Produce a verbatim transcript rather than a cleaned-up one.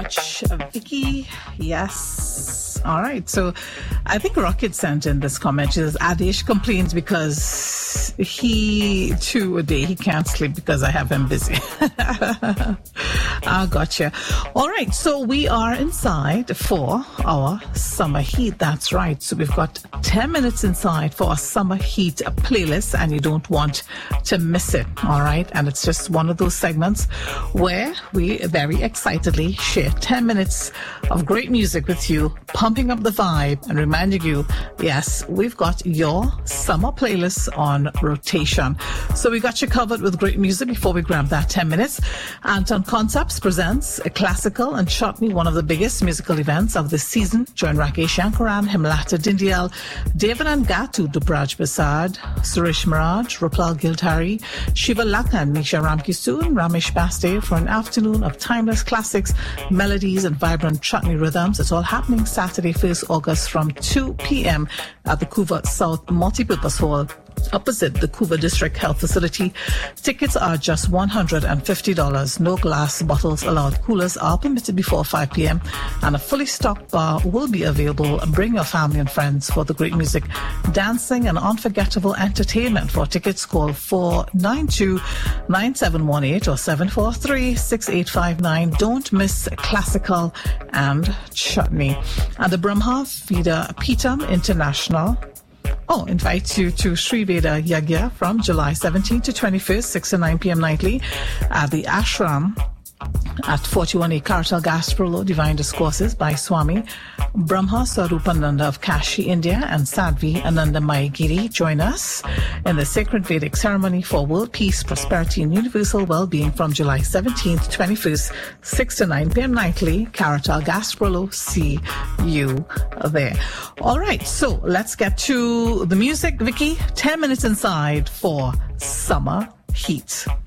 much, Vicky. Yes. All right. So I think Rocket sent in this comment. She says, Adesh complains because he, too, a day he can't sleep because I have him busy. Ah, gotcha. All right. So we are inside for our summer heat. That's right. So we've got ten minutes inside for our summer heat playlist, and you don't want to miss it. All right. And it's just one of those segments where we very excitedly share ten minutes of great music with you, pumping up the vibe and reminding you, yes, we've got your summer playlist on rotation. So we got you covered with great music before we grab that ten minutes. Anton Concepts presents a classical and Chutney, one of the biggest musical events of the season. Join Rakesh Shankaran, Himlata Dindyal, Devanand Gatu, Dubraj Prasad, Suresh Maraj, Rupal Giltari, Shiva Lakan, Nisha Ramkisoon, Ramesh Baste for an afternoon of timeless classics, melodies and vibrant Chutney rhythms. It's all happening Saturday, first August from two p.m. at the Couva South Multipurpose Hall, opposite the Couva District Health Facility. Tickets are just one hundred fifty dollars. No glass bottles allowed. Coolers are permitted before five p.m. and a fully stocked bar will be available. Bring your family and friends for the great music, dancing and unforgettable entertainment. For tickets, call four nine two, nine seven one eight or seven four three, six eight five nine. Don't miss classical and Chutney. And the Brahma Vida Pitam International Oh, invites you to Sri Veda Yagya from July seventeenth to twenty-first, six to nine p.m. nightly at the ashram at forty-one A Karatal Gasparolo, Divine Discourses by Swami Brahma Swarupananda of Kashi, India, and Sadhvi Ananda Mayagiri. Join us in the sacred Vedic ceremony for world peace, prosperity, and universal well-being from July seventeenth to twenty-first, six to nine p.m. nightly, Karatal Gasparolo. See you there. All right, so let's get to the music, Vicky. ten minutes inside for Summer Heat.